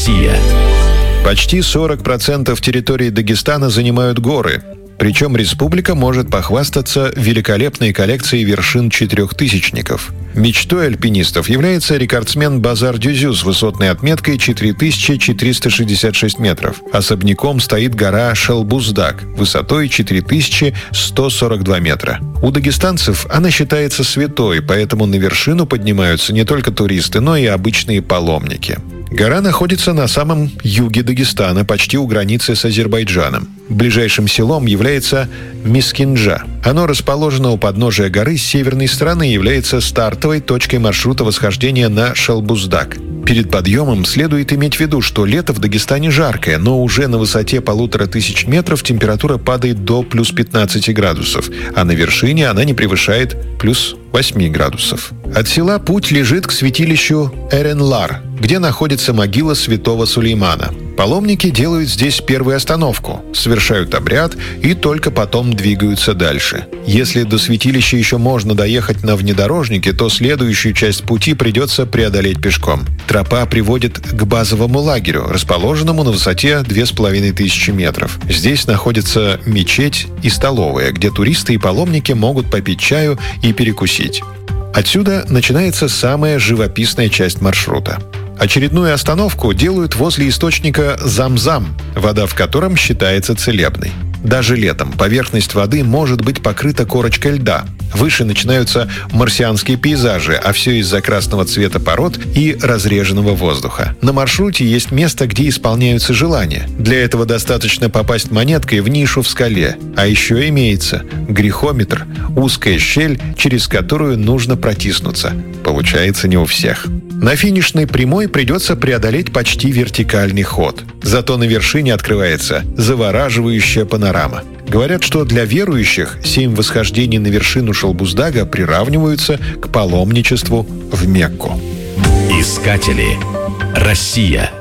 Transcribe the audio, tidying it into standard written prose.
Россия. Почти 40% территории Дагестана занимают горы. Причем республика может похвастаться великолепной коллекцией вершин четырехтысячников. Мечтой альпинистов является рекордсмен Базар-Дюзю с высотной отметкой 4466 метров. Особняком стоит гора Шалбуздак высотой 4142 метра. У дагестанцев она считается святой, поэтому на вершину поднимаются не только туристы, но и обычные паломники. Гора находится на самом юге Дагестана, почти у границы с Азербайджаном. Ближайшим селом является Мискинджа. Оно расположено у подножия горы с северной стороны и является стартовой точкой маршрута восхождения на Шалбуздак. Перед подъемом следует иметь в виду, что лето в Дагестане жаркое, но уже на высоте 1500 метров температура падает до плюс 15 градусов, а на вершине она не превышает плюс 8 градусов. От села путь лежит к святилищу Эренлар, где находится могила святого Сулеймана. Паломники делают здесь первую остановку, совершают обряд и только потом двигаются дальше. Если до святилища еще можно доехать на внедорожнике, то следующую часть пути придется преодолеть пешком. Тропа приводит к базовому лагерю, расположенному на высоте 2500 метров. Здесь находится мечеть и столовая, где туристы и паломники могут попить чаю и перекусить. Отсюда начинается самая живописная часть маршрута. Очередную остановку делают возле источника Зам-Зам, вода в котором считается целебной. Даже летом поверхность воды может быть покрыта корочкой льда. Выше начинаются марсианские пейзажи, а все из-за красного цвета пород и разреженного воздуха. На маршруте есть место, где исполняются желания. Для этого достаточно попасть монеткой в нишу в скале. А еще имеется грехометр, узкая щель, через которую нужно протиснуться. Получается не у всех. На финишной прямой придется преодолеть почти вертикальный ход. Зато на вершине открывается завораживающая панорама. Говорят, что для верующих 7 восхождений на вершину Шалбуздага приравниваются к паломничеству в Мекку. Искатели. Россия.